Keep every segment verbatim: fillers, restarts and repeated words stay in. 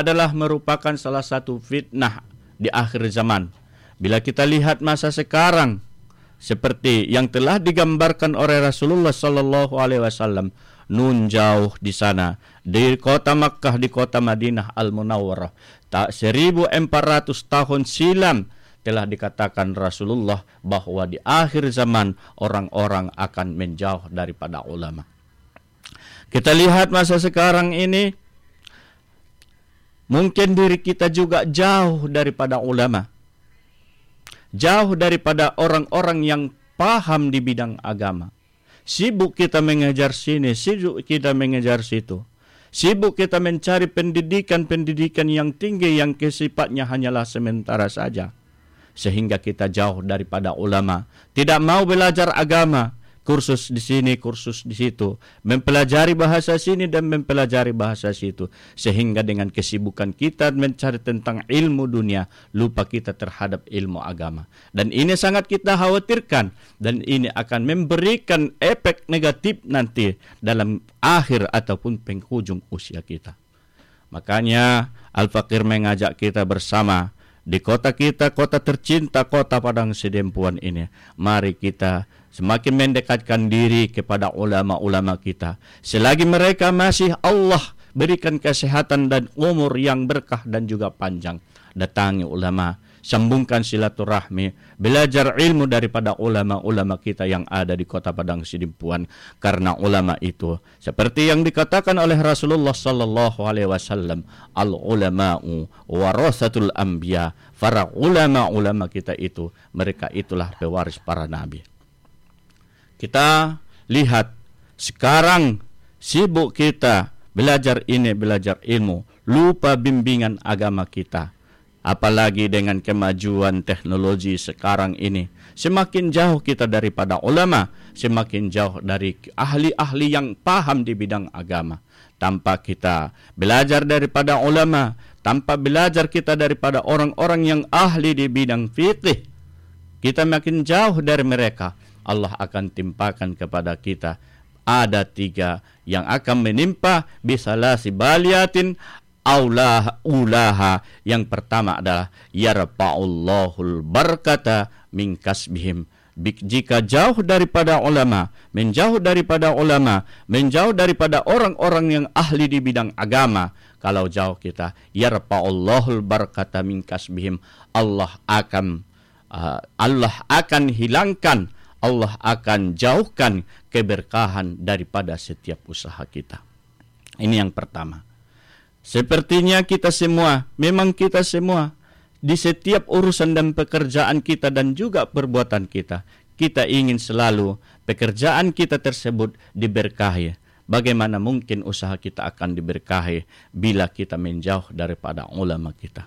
adalah merupakan salah satu fitnah di akhir zaman. Bila kita lihat masa sekarang, seperti yang telah digambarkan oleh Rasulullah sallallahu alaihi wasallam, nun jauh di sana, di kota Makkah, di kota Madinah Al-Munawwarah, tak seribu empat ratus tahun silam telah dikatakan Rasulullah bahwa di akhir zaman orang-orang akan menjauh daripada ulama. Kita lihat masa sekarang ini, mungkin diri kita juga jauh daripada ulama, jauh daripada orang-orang yang paham di bidang agama. Sibuk kita mengejar sini, sibuk kita mengejar situ. Sibuk kita mencari pendidikan-pendidikan yang tinggi yang sifatnya hanyalah sementara saja. Sehingga kita jauh daripada ulama. Tidak mau belajar agama. Kursus di sini, kursus di situ. Mempelajari bahasa sini dan mempelajari bahasa situ. Sehingga dengan kesibukan kita mencari tentang ilmu dunia, lupa kita terhadap ilmu agama. Dan ini sangat kita khawatirkan. Dan ini akan memberikan efek negatif nanti dalam akhir ataupun penghujung usia kita. Makanya Al-Fakir mengajak kita bersama di kota kita, kota tercinta, kota Padang Sidempuan ini. Mari kita semakin mendekatkan diri kepada ulama-ulama kita. Selagi mereka masih Allah berikan kesehatan dan umur yang berkah dan juga panjang, datangi ulama, sambungkan silaturahmi, belajar ilmu daripada ulama-ulama kita yang ada di kota Padang Sidempuan. Karena ulama itu seperti yang dikatakan oleh Rasulullah sallallahu alaihi wasallam, al-ulama'u warasatul anbiya. Para ulama-ulama kita itu, mereka itulah pewaris para nabi. Kita lihat sekarang sibuk kita belajar ini, belajar ilmu, lupa bimbingan agama kita. Apalagi dengan kemajuan teknologi sekarang ini, semakin jauh kita daripada ulama, semakin jauh dari ahli-ahli yang paham di bidang agama. Tanpa kita belajar daripada ulama, tanpa belajar kita daripada orang-orang yang ahli di bidang fikih, kita makin jauh dari mereka. Allah akan timpakan kepada kita ada tiga yang akan menimpa bisalasi baliatin aulah ulaha. Yang pertama adalah yarfa'ullahul barakata min kasbihim. Jika jauh daripada ulama, menjauh daripada ulama, menjauh daripada orang-orang yang ahli di bidang agama, kalau jauh kita, yarfa'ullahul barakata min kasbihim, Allah akan uh, Allah akan hilangkan, Allah akan jauhkan keberkahan daripada setiap usaha kita. Ini yang pertama. Sepertinya kita semua, memang kita semua, di setiap urusan dan pekerjaan kita dan juga perbuatan kita, kita ingin selalu pekerjaan kita tersebut diberkahi. Bagaimana mungkin usaha kita akan diberkahi bila kita menjauh daripada ulama kita?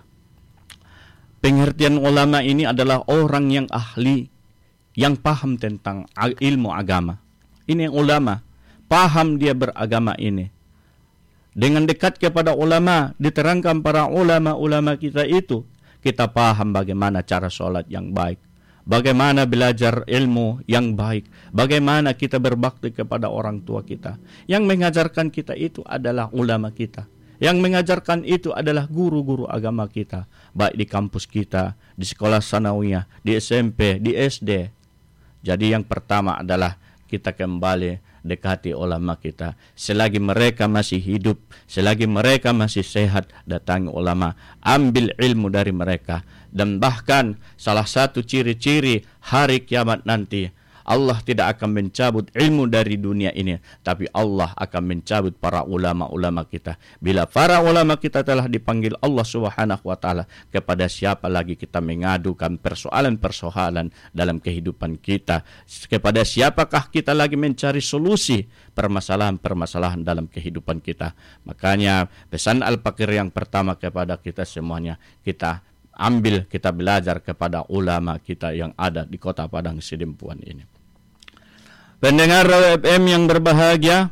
Pengertian ulama ini adalah orang yang ahli, yang paham tentang ilmu agama. Ini yang ulama, paham dia beragama ini. Dengan dekat kepada ulama, diterangkan para ulama-ulama kita itu, kita paham bagaimana cara sholat yang baik, bagaimana belajar ilmu yang baik, bagaimana kita berbakti kepada orang tua kita. Yang mengajarkan kita itu adalah ulama kita. Yang mengajarkan itu adalah guru-guru agama kita, baik di kampus kita, di sekolah sanawiyah, di S M P, di S D. Jadi yang pertama adalah kita kembali dekati ulama kita. Selagi mereka masih hidup, selagi mereka masih sehat, datangi ulama, ambil ilmu dari mereka. Dan bahkan salah satu ciri-ciri hari kiamat nanti, Allah tidak akan mencabut ilmu dari dunia ini, tapi Allah akan mencabut para ulama-ulama kita. Bila para ulama kita telah dipanggil Allah Subhanahu wa taala, kepada siapa lagi kita mengadukan persoalan-persoalan dalam kehidupan kita? Kepada siapakah kita lagi mencari solusi permasalahan-permasalahan dalam kehidupan kita? Makanya pesan Al-Fakir yang pertama kepada kita semuanya, kita ambil, kita belajar kepada ulama kita yang ada di kota Padang Sidempuan ini. Pendengar Rawa F M yang berbahagia,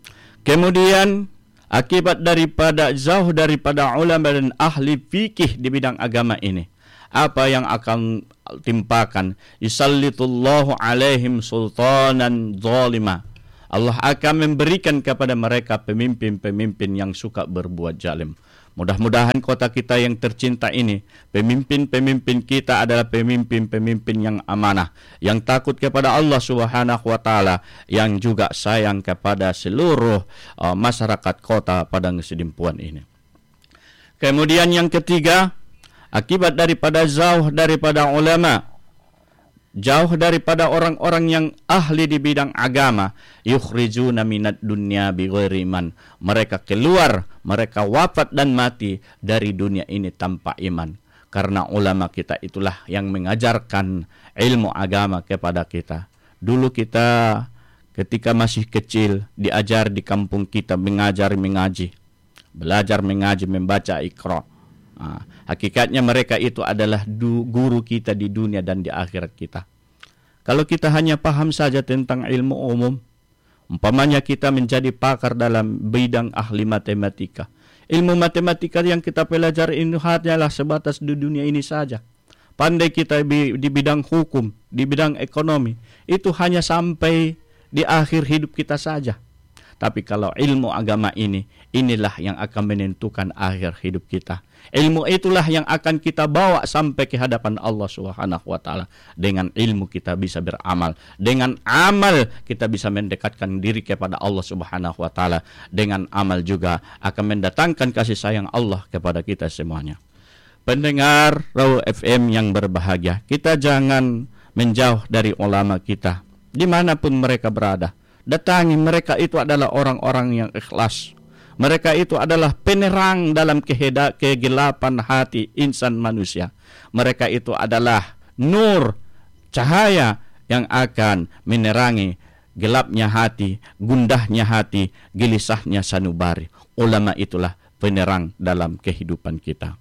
kemudian akibat daripada jauh daripada ulama dan ahli fikih di bidang agama ini, apa yang akan timpakan? Yusallitullahu alaihim sultanan zalima. Allah akan memberikan kepada mereka pemimpin-pemimpin yang suka berbuat zalim. Mudah-mudahan kota kita yang tercinta ini, pemimpin-pemimpin kita adalah pemimpin-pemimpin yang amanah, yang takut kepada Allah Subhanahu wa taala, yang juga sayang kepada seluruh uh, masyarakat kota Padang Sidimpuan ini. Kemudian yang ketiga, akibat daripada jauh daripada ulama, jauh daripada orang-orang yang ahli di bidang agama, yukhrijuna minad dunya bighairi iman. Mereka keluar, mereka wafat dan mati dari dunia ini tanpa iman. Karena ulama kita itulah yang mengajarkan ilmu agama kepada kita. Dulu kita ketika masih kecil diajar di kampung kita mengajar mengaji, belajar mengaji, membaca Iqra. Nah, hakikatnya mereka itu adalah du, guru kita di dunia dan di akhirat kita. Kalau kita hanya paham saja tentang ilmu umum, umpamanya kita menjadi pakar dalam bidang ahli matematika. Ilmu matematika yang kita pelajari ini hanyalah sebatas di dunia ini saja. Pandai kita di bidang hukum, di bidang ekonomi, itu hanya sampai di akhir hidup kita saja. Tapi kalau ilmu agama ini, inilah yang akan menentukan akhir hidup kita. Ilmu itulah yang akan kita bawa sampai ke hadapan Allah Subhanahu wa taala. Dengan ilmu kita bisa beramal. Dengan amal kita bisa mendekatkan diri kepada Allah Subhanahu wa taala. Dengan amal juga akan mendatangkan kasih sayang Allah kepada kita semuanya. Pendengar Raw F M yang berbahagia, kita jangan menjauh dari ulama kita dimanapun mereka berada. Datangi mereka, itu adalah orang-orang yang ikhlas. Mereka itu adalah penerang dalam keheda, kegelapan hati insan manusia. Mereka itu adalah nur, cahaya yang akan menerangi gelapnya hati, gundahnya hati, gelisahnya sanubari. Ulama itulah penerang dalam kehidupan kita.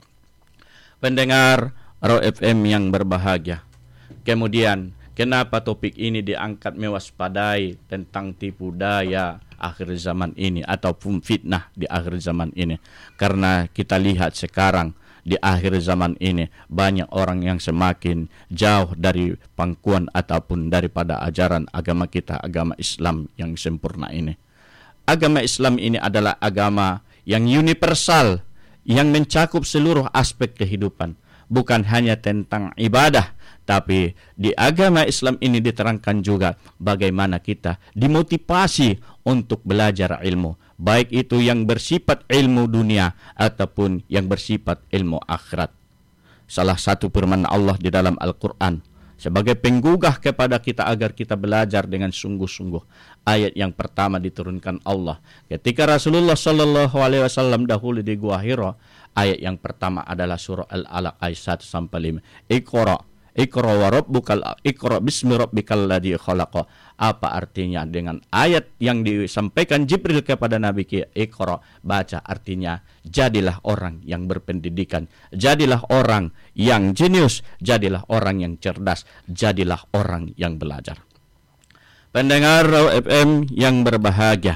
Pendengar Raw F M yang berbahagia. Kemudian, kenapa topik ini diangkat mewaspadai tentang tipu daya akhir zaman ini ataupun fitnah di akhir zaman ini? Karena kita lihat sekarang di akhir zaman ini banyak orang yang semakin jauh dari pangkuan ataupun daripada ajaran agama kita, agama Islam yang sempurna ini. Agama Islam ini adalah agama yang universal, yang mencakup seluruh aspek kehidupan, bukan hanya tentang ibadah. Tapi di agama Islam ini diterangkan juga bagaimana kita dimotivasi untuk belajar ilmu, baik itu yang bersifat ilmu dunia ataupun yang bersifat ilmu akhirat. Salah satu firman Allah di dalam Al-Quran sebagai penggugah kepada kita agar kita belajar dengan sungguh-sungguh. Ayat yang pertama diturunkan Allah ketika Rasulullah Shallallahu Alaihi Wasallam dahulu di Gua Hira. Ayat yang pertama adalah surah Al-Alaq ayat satu sampai lima. Iqra Iqra wa rabbukal Iqra bismi rabbikal ladzi khalaqa. Apa artinya dengan ayat yang disampaikan Jibril kepada Nabi kita? Iqra, baca, artinya jadilah orang yang berpendidikan, jadilah orang yang jenius, jadilah orang yang cerdas, jadilah orang yang belajar. Pendengar Raw F M yang berbahagia,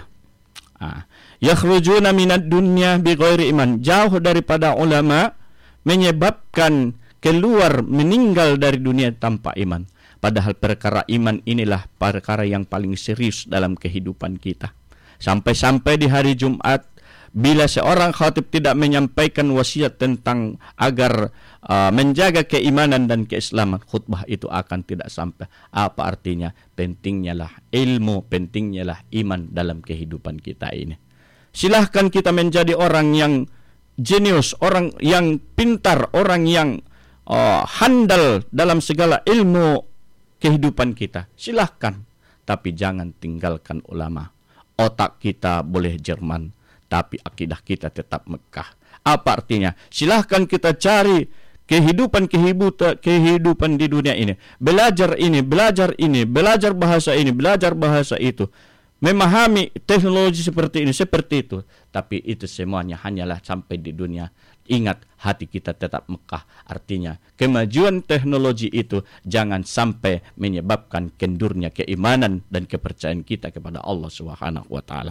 ah, yakhrujuna minad dunya bighairi iman, jauh daripada ulama menyebabkan keluar meninggal dari dunia tanpa iman. Padahal perkara iman inilah perkara yang paling serius dalam kehidupan kita. Sampai-sampai di hari Jumat, bila seorang khatib tidak menyampaikan wasiat tentang agar uh, menjaga keimanan dan keislaman, khutbah itu akan tidak sampai. Apa artinya? Pentingnya lah ilmu, pentingnya lah iman dalam kehidupan kita ini. Silahkan kita menjadi orang yang jenius, orang yang pintar, orang yang Oh, handal dalam segala ilmu kehidupan kita. Silahkan, tapi jangan tinggalkan ulama. Otak kita boleh Jerman, tapi akidah kita tetap Mekah. Apa artinya? Silahkan kita cari kehidupan kehidupan kehidupan di dunia ini. Belajar ini, belajar ini, belajar bahasa ini, belajar bahasa itu. Memahami teknologi seperti ini, seperti itu. Tapi itu semuanya hanyalah sampai di dunia. Ingat, hati kita tetap Mekah. Artinya, kemajuan teknologi itu jangan sampai menyebabkan kendurnya keimanan dan kepercayaan kita kepada Allah Subhanahu wa taala.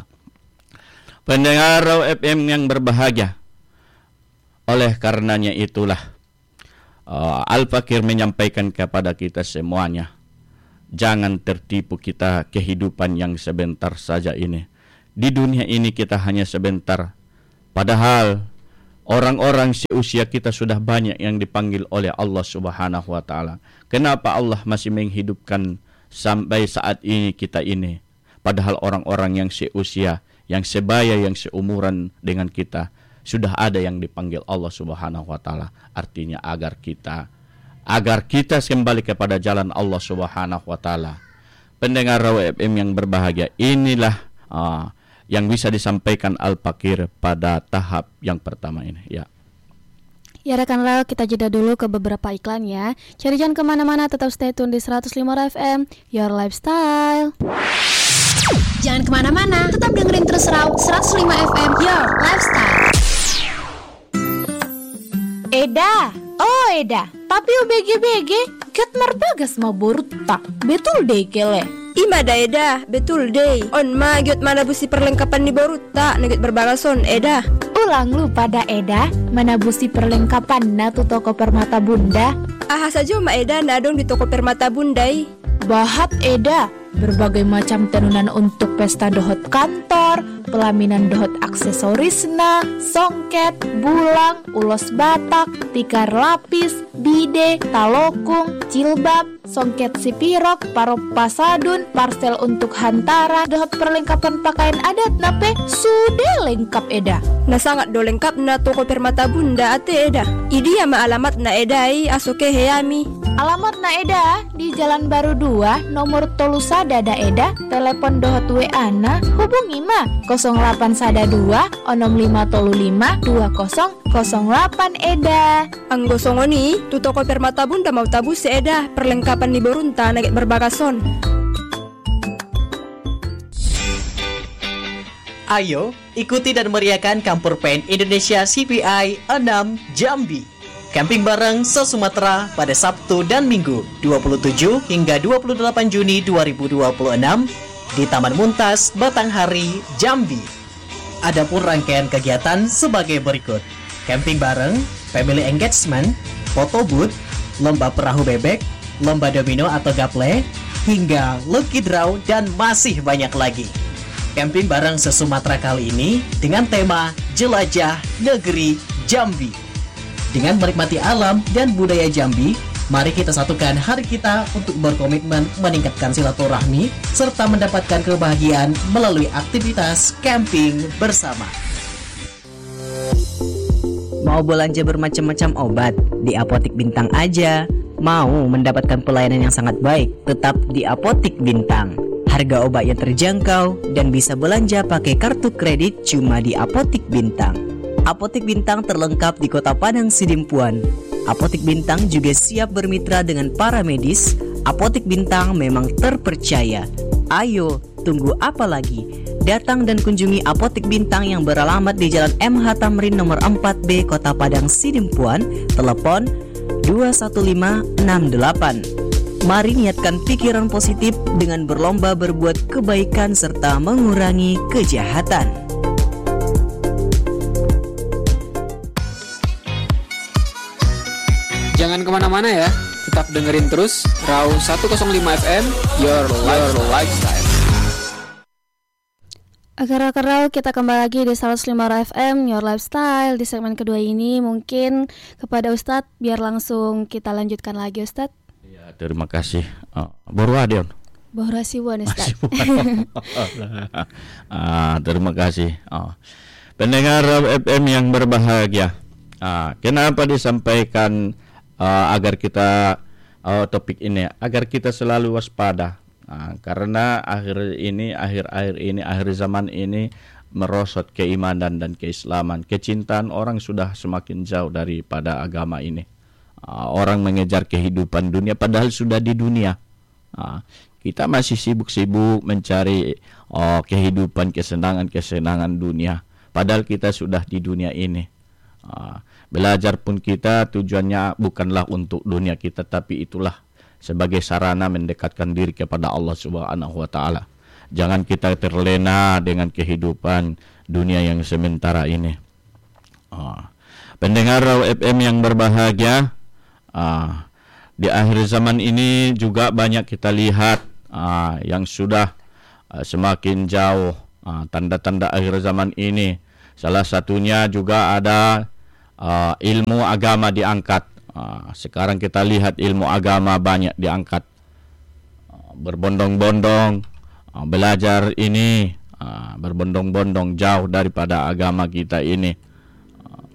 Pendengar Raw F M yang berbahagia, oleh karenanya itulah uh, Al-Fakir menyampaikan kepada kita semuanya, jangan tertipu kita kehidupan yang sebentar saja ini. Di dunia ini kita hanya sebentar. Padahal Orang-orang seusia kita sudah banyak yang dipanggil oleh Allah Subhanahu wa taala. Kenapa Allah masih menghidupkan sampai saat ini kita ini? Padahal orang-orang yang seusia, yang sebaya, yang seumuran dengan kita sudah ada yang dipanggil Allah Subhanahu wa taala. Artinya agar kita agar kita kembali kepada jalan Allah Subhanahu wa taala. Pendengar Rawa F M yang berbahagia, inilah uh, yang bisa disampaikan Al-Fakir pada tahap yang pertama ini. Ya. Ya rekan Rawa, kita jeda dulu ke beberapa iklan ya. Jadi jangan kemana-mana, tetap stay tune di seratus lima F M, Your Lifestyle. Jangan kemana-mana, tetap dengerin terus Raw seratus lima F M, Your Lifestyle. Eda, oh Eda, tapi U B G B G, ket marbagas mau borut tak, betul deh kele. Ima da Eda, betul deh. On ma giot mana busi perlengkapan di Boruta, negit berbagason Eda. Ulang lu pada Eda, mana busi perlengkapan na tu toko permata bunda. Aha saja ma Eda nadong di toko permata bundai. Bahat Eda, berbagai macam tenunan untuk pesta dohot kantor, pelaminan dohot aksesorisna, songket, bulang, ulos batak, tikar lapis, bide, talokung, jilbab, songket sipirok, parok pasadun, parsel untuk hantara, dohot perlengkapan pakaian adat nape sudah lengkap Eda. Na sangat do lengkap na toko permata bunda ate Eda. Idi ama alamat na Edai asoke heyami. Alamat na Eda di Jalan Baru dua, nomor tolu sada da Eda, telepon dohot W A na, hubungi ma nol delapan sada dua, onom lima tolu lima, dua nol nol delapan Eda. Anggo songoni, tu toko permata bunda mau tabu si Eda, perlengkapan di Borunta naget berbagason. Ayo, ikuti dan meriahkan Campur Pain Indonesia C P I enam Jambi. Camping bareng se-Sumatera pada Sabtu dan Minggu dua puluh tujuh hingga dua puluh delapan Juni dua ribu dua puluh enam di Taman Muntas, Batanghari, Jambi. Adapun rangkaian kegiatan sebagai berikut: camping bareng, family engagement, photo booth, lomba perahu bebek, lomba domino atau gaple, hingga lucky draw dan masih banyak lagi. Camping bareng se-Sumatera kali ini dengan tema Jelajah Negeri Jambi. Dengan menikmati alam dan budaya Jambi, mari kita satukan hari kita untuk berkomitmen meningkatkan silaturahmi serta mendapatkan kebahagiaan melalui aktivitas camping bersama. Mau belanja bermacam-macam obat? Di Apotik Bintang aja. Mau mendapatkan pelayanan yang sangat baik? Tetap di Apotik Bintang. Harga obat yang terjangkau dan bisa belanja pakai kartu kredit cuma di Apotik Bintang. Apotik Bintang terlengkap di Kota Padang Sidimpuan. Apotik Bintang juga siap bermitra dengan para medis. Apotik Bintang memang terpercaya. Ayo, tunggu apa lagi? Datang dan kunjungi Apotik Bintang yang beralamat di Jalan M H Tamrin nomor empat B, Kota Padang Sidimpuan. Telepon dua satu lima enam delapan. Mari niatkan pikiran positif dengan berlomba berbuat kebaikan serta mengurangi kejahatan. Jangan kemana-mana ya, tetap dengerin terus Raw seratus lima F M, Your, Your Lifestyle. Agar-agar Raw, kita kembali lagi di seratus lima F M, Your Lifestyle. Di segmen kedua ini mungkin kepada Ustadz, biar langsung kita lanjutkan lagi Ustadz. Ya, terima kasih. Oh, Boru Adion. Boru Asiwan Ustadz. ah, terima kasih. Oh. Pendengar Raw F M yang berbahagia. Ah, kenapa disampaikan Uh, agar kita uh, topik ini agar kita selalu waspada uh, karena akhir ini akhir-akhir ini akhir zaman ini merosot keimanan dan keislaman. Kecintaan orang sudah semakin jauh daripada agama ini. Uh, orang mengejar kehidupan dunia padahal sudah di dunia. Uh, kita masih sibuk-sibuk mencari uh, kehidupan, kesenangan-kesenangan dunia padahal kita sudah di dunia ini. Uh, Belajar pun kita tujuannya bukanlah untuk dunia kita, tapi itulah sebagai sarana mendekatkan diri kepada Allah Subhanahu wa taala. Jangan kita terlena dengan kehidupan dunia yang sementara ini. Ah. Pendengar Raw F M yang berbahagia, ah, di akhir zaman ini juga banyak kita lihat ah, yang sudah ah, semakin jauh ah, tanda-tanda akhir zaman ini. Salah satunya juga ada uh, ilmu agama diangkat. Uh, sekarang kita lihat ilmu agama banyak diangkat. Uh, berbondong-bondong uh, belajar ini, uh, berbondong-bondong jauh daripada agama kita ini. Uh,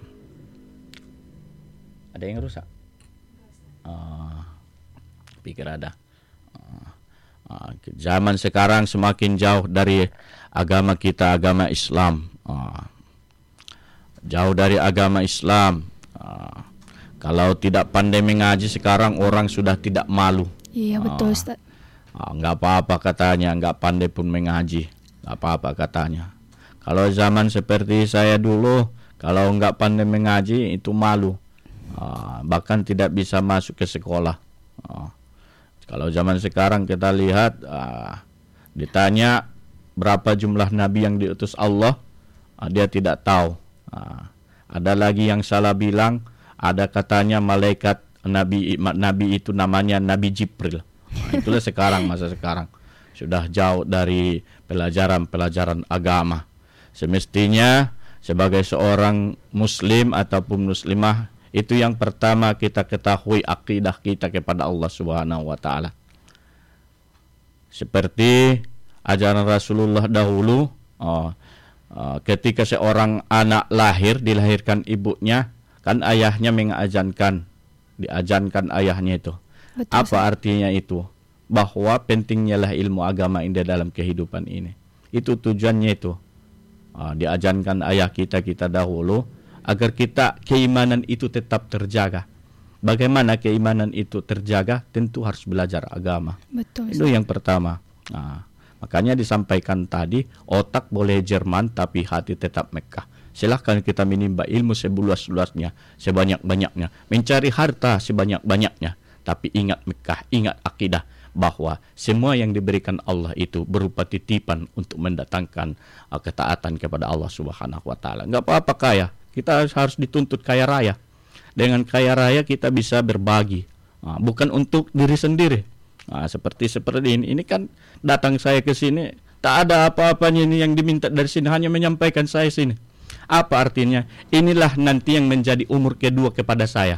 ada yang rusak? Uh, pikir ada. Uh, uh, zaman sekarang semakin jauh dari agama kita, agama Islam. Uh, jauh dari agama Islam. Uh, kalau tidak pandai mengaji sekarang orang sudah tidak malu. Iya betul Ustaz. Uh, nggak apa-apa katanya, nggak pandai pun mengaji, nggak apa-apa katanya. Kalau zaman seperti saya dulu, kalau nggak pandai mengaji itu malu, uh, bahkan tidak bisa masuk ke sekolah. Uh, kalau zaman sekarang kita lihat, uh, ditanya berapa jumlah nabi yang diutus Allah, uh, dia tidak tahu. Uh, ada lagi yang salah bilang, ada katanya malaikat nabi nabi itu namanya Nabi Jibril. Nah, itulah sekarang, masa sekarang sudah jauh dari pelajaran-pelajaran agama. Semestinya sebagai seorang muslim ataupun muslimah, itu yang pertama kita ketahui akidah kita kepada Allah Subhanahu wa taala. Seperti ajaran Rasulullah dahulu, oh, Uh, ketika seorang anak lahir, dilahirkan ibunya, kan ayahnya mengajankan, diajankan ayahnya itu. Betul, apa sah. Artinya itu? Bahwa pentingnya lah ilmu agama ini dalam kehidupan ini. Itu tujuannya itu. Uh, diajankan ayah kita kita dahulu agar kita keimanan itu tetap terjaga. Bagaimana keimanan itu terjaga? Tentu harus belajar agama. Betul, itu sah. Yang pertama. Nah, makanya disampaikan tadi, otak boleh Jerman tapi hati tetap Mekah. Silahkan kita menimba ilmu seluas-luasnya, sebanyak-banyaknya, mencari harta sebanyak-banyaknya, tapi ingat Mekah, ingat akidah bahwa semua yang diberikan Allah itu berupa titipan untuk mendatangkan uh, ketaatan kepada Allah Subhanahu wa taala. Enggak apa-apa kaya, kita harus dituntut kaya raya. Dengan kaya raya kita bisa berbagi, uh, bukan untuk diri sendiri. Nah, seperti seperti ini, ini kan datang saya ke sini, tak ada apa-apanya ini yang diminta dari sini, hanya menyampaikan saya sini. Apa artinya? Inilah nanti yang menjadi umur kedua kepada saya.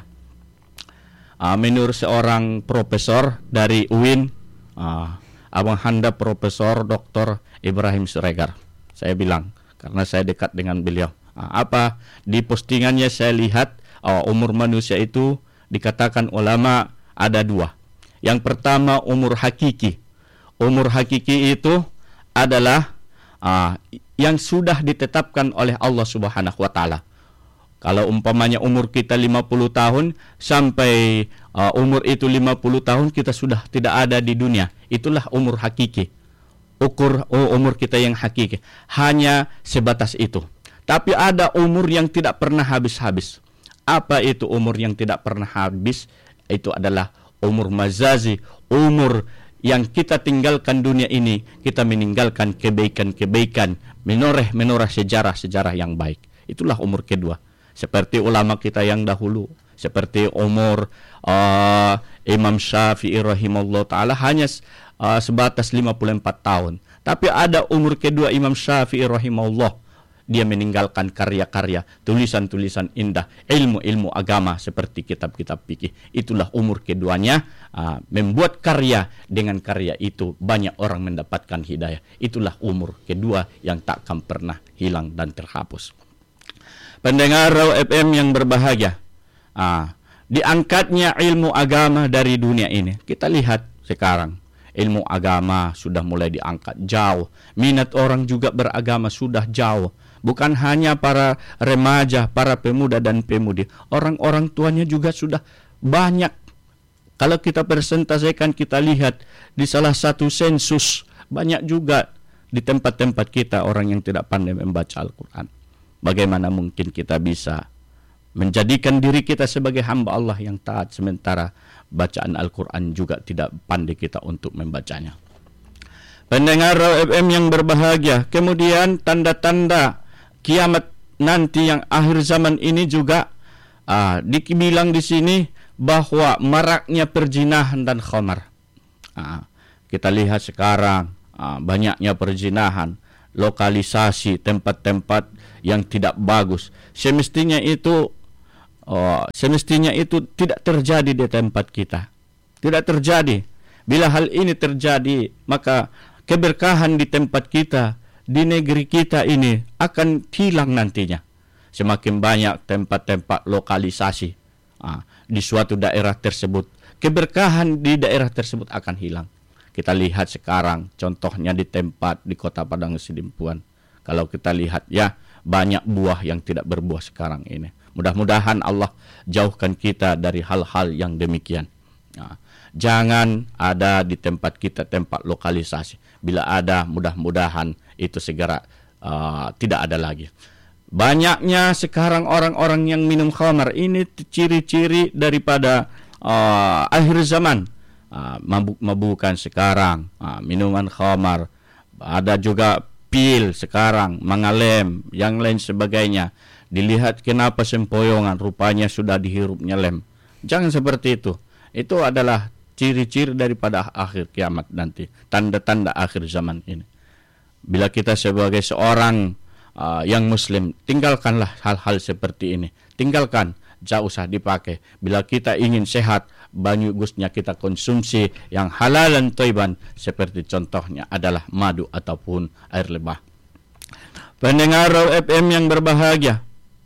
Uh, menurut seorang profesor dari U I N, uh, Abang Handa Profesor Doktor Ibrahim Siregar. Saya bilang, karena saya dekat dengan beliau. Uh, apa? Di postingannya saya lihat, uh, umur manusia itu dikatakan ulama ada dua. Yang pertama umur hakiki. Umur hakiki itu adalah uh, yang sudah ditetapkan oleh Allah Subhanahu wa taala. Kalau umpamanya umur kita lima puluh tahun sampai uh, umur itu lima puluh tahun kita sudah tidak ada di dunia. Itulah umur hakiki. Ukur uh, umur kita yang hakiki. Hanya sebatas itu. Tapi ada umur yang tidak pernah habis-habis. Apa itu umur yang tidak pernah habis? Itu adalah umur mazazi, umur yang kita tinggalkan dunia ini, kita meninggalkan kebaikan-kebaikan, menoreh-menoreh sejarah-sejarah yang baik. Itulah umur kedua. Seperti ulama kita yang dahulu, seperti umur uh, Imam Syafi'i rahimahullah ta'ala hanya uh, sebatas lima puluh empat tahun. Tapi ada umur kedua Imam Syafi'i rahimahullah. Dia meninggalkan karya-karya, tulisan-tulisan indah, ilmu-ilmu agama seperti kitab-kitab fikih. Itulah umur keduanya, uh, membuat karya. Dengan karya itu banyak orang mendapatkan hidayah. Itulah umur kedua yang tak akan pernah hilang dan terhapus. Pendengar Raw F M yang berbahagia, uh, diangkatnya ilmu agama dari dunia ini. Kita lihat sekarang, ilmu agama sudah mulai diangkat jauh. Minat orang juga beragama sudah jauh. Bukan hanya para remaja, para pemuda dan pemudi. Orang-orang tuanya juga sudah banyak. Kalau kita presentasikan, kita lihat di salah satu sensus, banyak juga di tempat-tempat kita orang yang tidak pandai membaca Al-Quran. Bagaimana mungkin kita bisa menjadikan diri kita sebagai hamba Allah yang taat, sementara bacaan Al-Quran juga tidak pandai kita untuk membacanya. Pendengar F M yang berbahagia, kemudian tanda-tanda kiamat nanti yang akhir zaman ini juga uh, dibilang di sini bahwa maraknya perzinahan dan khamar. Uh, kita lihat sekarang uh, banyaknya perzinahan, lokalisasi tempat-tempat yang tidak bagus. Semestinya itu Oh, semestinya itu tidak terjadi di tempat kita. Tidak terjadi. Bila hal ini terjadi, maka keberkahan di tempat kita, di negeri kita ini akan hilang nantinya. Semakin banyak tempat-tempat lokalisasi ah, di suatu daerah tersebut, keberkahan di daerah tersebut akan hilang. Kita lihat sekarang, contohnya di tempat di Kota Padang Sidimpuan. Kalau kita lihat ya, banyak buah yang tidak berbuah sekarang ini. Mudah-mudahan Allah jauhkan kita dari hal-hal yang demikian. Nah, jangan ada di tempat kita tempat lokalisasi. Bila ada, mudah-mudahan itu segera uh, tidak ada lagi. Banyaknya sekarang orang-orang yang minum khamar, ini ciri-ciri daripada uh, akhir zaman. Uh, mabuk-mabukan sekarang, uh, minuman khamar, ada juga pil sekarang, mengalem, yang lain sebagainya. Dilihat kenapa sempoyongan, rupanya sudah dihirupnya lem. Jangan seperti itu. Itu adalah ciri-ciri daripada akhir kiamat nanti, tanda-tanda akhir zaman ini. Bila kita sebagai seorang uh, yang muslim, tinggalkanlah hal-hal seperti ini. Tinggalkan, jauh usah dipakai. Bila kita ingin sehat, bagusnya kita konsumsi yang halal dan thayyiban, seperti contohnya adalah madu ataupun air lebah. Pendengar F M yang berbahagia,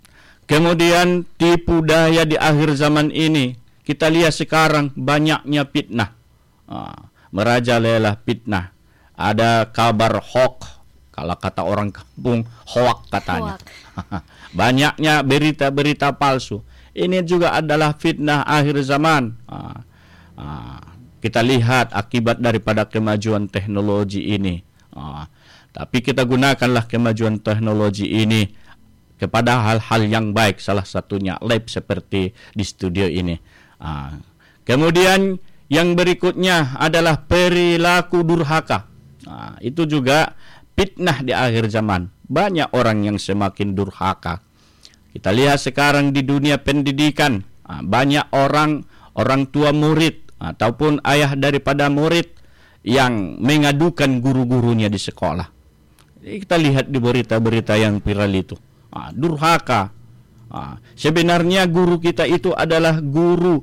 kemudian tipu daya di akhir zaman ini, kita lihat sekarang banyaknya fitnah, ah, merajalela fitnah. Ada kabar hoax, kalau kata orang kampung hoax katanya. Banyaknya berita-berita palsu. Ini juga adalah fitnah akhir zaman. Ah, ah, kita lihat akibat daripada kemajuan teknologi ini. Ah, tapi kita gunakanlah kemajuan teknologi ini kepada hal-hal yang baik, salah satunya live seperti di studio ini. Ah. Kemudian yang berikutnya adalah perilaku durhaka. Ah, itu juga fitnah di akhir zaman. Banyak orang yang semakin durhaka. Kita lihat sekarang di dunia pendidikan, ah, banyak orang orang tua murid ataupun ayah daripada murid yang mengadukan guru-gurunya di sekolah. Kita lihat di berita-berita yang viral itu. Ah, durhaka. Ah, sebenarnya guru kita itu adalah guru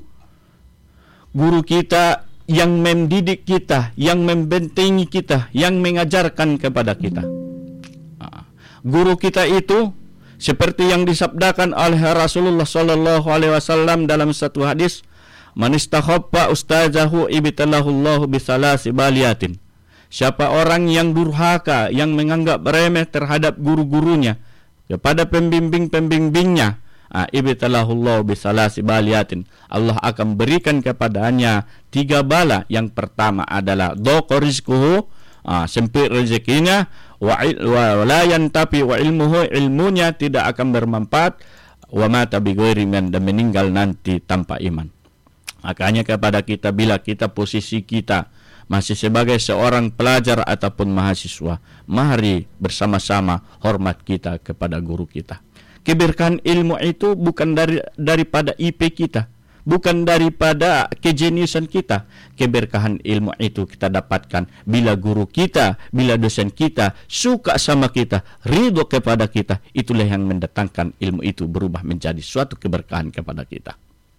guru kita yang mendidik kita, yang membentengi kita, yang mengajarkan kepada kita. Ah, guru kita itu seperti yang disabdakan oleh Rasulullah sallallahu alaihi wasallam dalam satu hadis, "Man istakhaffa ustazahu ibtalahu Allahu bisalasi baliyatin." Siapa orang yang durhaka, yang menganggap remeh terhadap guru-gurunya, kepada pembimbing-pembimbingnya, ah, ibtalahullahu bisalasi baliyatin, Allah akan berikan kepadanya tiga bala. Yang pertama adalah dhaqqa rizquhu, ah, sempit rezekinya, wa, wa la yantafi wa ilmuhu, ilmunya tidak akan bermanfaat, wa mata bighairi iman, dan meninggal nanti tanpa iman. Makanya kepada kita, bila kita posisi kita masih sebagai seorang pelajar ataupun mahasiswa, mari bersama-sama hormat kita kepada guru kita. Keberkahan ilmu itu bukan dari daripada I P kita, bukan daripada kejeniusan kita. Keberkahan ilmu itu kita dapatkan bila guru kita, bila dosen kita suka sama kita, ridho kepada kita. Itulah yang mendatangkan ilmu itu berubah menjadi suatu keberkahan kepada kita.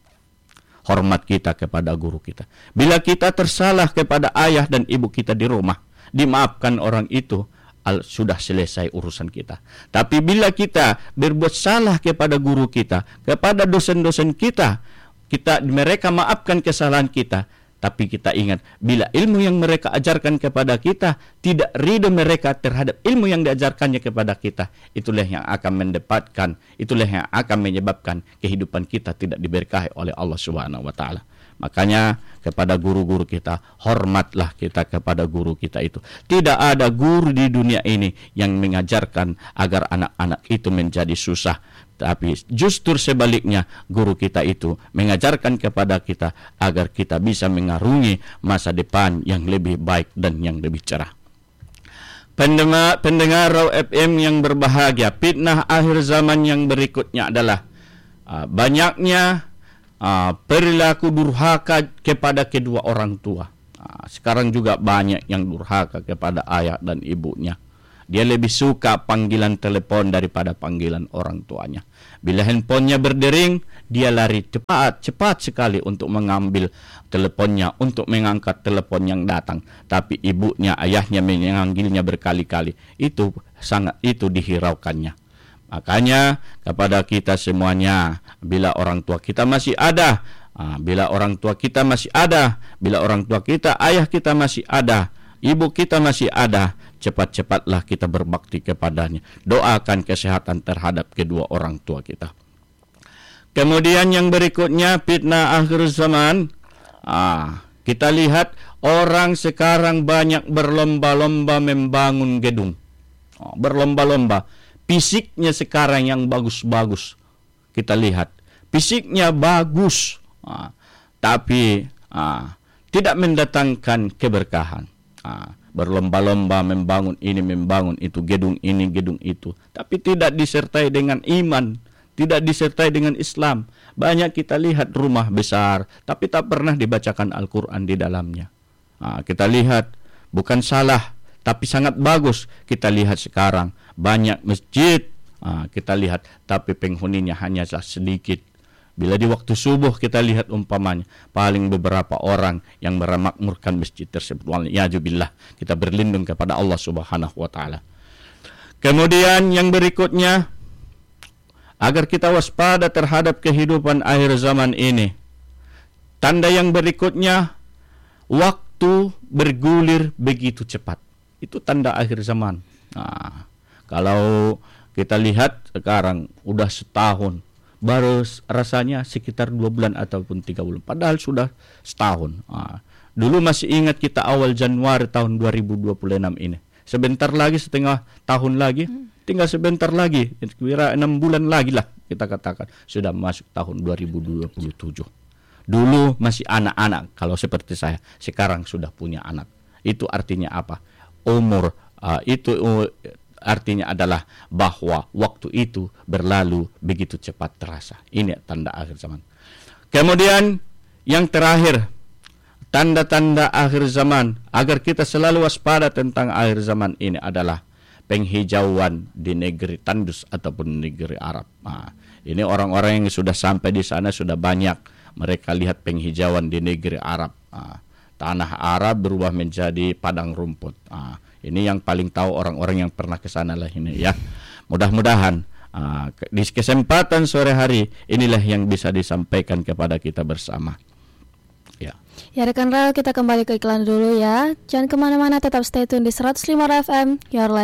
Hormat kita kepada guru kita. Bila kita tersalah kepada ayah dan ibu kita di rumah, dimaafkan orang itu, al, sudah selesai urusan kita. Tapi bila kita berbuat salah kepada guru kita, kepada dosen-dosen kita, kita mereka maafkan kesalahan kita, tapi kita ingat, bila ilmu yang mereka ajarkan kepada kita tidak ridho mereka terhadap ilmu yang diajarkannya kepada kita, itulah yang akan mendapatkan, itulah yang akan menyebabkan kehidupan kita tidak diberkahi oleh Allah Subhanahu wa taala. Makanya kepada guru-guru kita, hormatlah kita kepada guru kita itu. Tidak ada guru di dunia ini yang mengajarkan agar anak-anak itu menjadi susah. Tapi justru sebaliknya, guru kita itu mengajarkan kepada kita agar kita bisa mengarungi masa depan yang lebih baik dan yang lebih cerah. Pendengar, pendengar Raw F M yang berbahagia, fitnah akhir zaman yang berikutnya adalah uh, banyaknya uh, perilaku durhaka kepada kedua orang tua. Uh, sekarang juga banyak yang durhaka kepada ayah dan ibunya. Dia lebih suka panggilan telepon daripada panggilan orang tuanya. Bila handphonenya berdering, dia lari cepat, cepat sekali untuk mengambil teleponnya, untuk mengangkat telepon yang datang. Tapi ibunya, ayahnya memanggilnya berkali-kali. Itu sangat itu dihiraukannya. Makanya kepada kita semuanya, bila orang tua kita masih ada, bila orang tua kita masih ada, bila orang tua kita, ayah kita masih ada, ibu kita masih ada, cepat-cepatlah kita berbakti kepadanya. Doakan kesehatan terhadap kedua orang tua kita. Kemudian yang berikutnya, fitnah akhir zaman. Ah, kita lihat orang sekarang banyak berlomba-lomba membangun gedung. Oh, berlomba-lomba. Fisiknya sekarang yang bagus-bagus. Kita lihat. Fisiknya bagus. Ah, tapi ah, tidak mendatangkan keberkahan. Ah, berlomba-lomba membangun ini, membangun itu, gedung ini, gedung itu. Tapi tidak disertai dengan iman, tidak disertai dengan Islam. Banyak kita lihat rumah besar, tapi tak pernah dibacakan Al-Quran di dalamnya. Nah, kita lihat, bukan salah, tapi sangat bagus. Kita lihat sekarang, banyak masjid, nah, kita lihat, tapi penghuninya hanya sedikit. Bila di waktu subuh kita lihat umpamanya, paling beberapa orang yang memakmurkan masjid tersebut. Waliyadzubillah, kita berlindung kepada Allah Subhanahu wa Ta'ala. Kemudian yang berikutnya, agar kita waspada terhadap kehidupan akhir zaman ini. Tanda yang berikutnya, waktu bergulir begitu cepat. Itu tanda akhir zaman. Nah, kalau kita lihat sekarang udah setahun, baru rasanya sekitar dua bulan ataupun tiga bulan. Padahal sudah setahun. Nah, dulu masih ingat kita awal Januari tahun dua ribu dua puluh enam ini. Sebentar lagi, setengah tahun lagi, tinggal sebentar lagi, kira enam bulan lagi lah kita katakan sudah masuk tahun dua ribu dua puluh tujuh. Dulu masih anak-anak, kalau seperti saya, sekarang sudah punya anak. Itu artinya apa? Umur uh, itu uh, artinya adalah bahwa waktu itu berlalu begitu cepat terasa. Ini tanda akhir zaman. Kemudian yang terakhir, tanda-tanda akhir zaman agar kita selalu waspada tentang akhir zaman ini adalah penghijauan di negeri Tandus ataupun negeri Arab. Nah, ini orang-orang yang sudah sampai di sana sudah banyak mereka lihat penghijauan di negeri Arab. Nah, tanah Arab berubah menjadi padang rumput. Nah, ini yang paling tahu orang-orang yang pernah ke sana lah ini ya. Mudah-mudahan uh, di kesempatan sore hari inilah yang bisa disampaikan kepada kita bersama. Ya. Ya rekan Raul, kita kembali ke iklan dulu ya. Jangan kemana-mana, tetap stay tune di seratus lima F M Your Life.